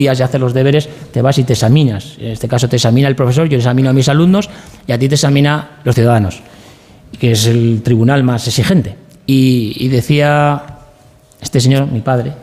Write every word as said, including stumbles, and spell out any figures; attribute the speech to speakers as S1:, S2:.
S1: días de hacer los deberes, te vas y te examinas. En este caso te examina el profesor, yo examino a mis alumnos y a ti te examina los ciudadanos, que es el tribunal más exigente. Y, y decía este señor, mi padre,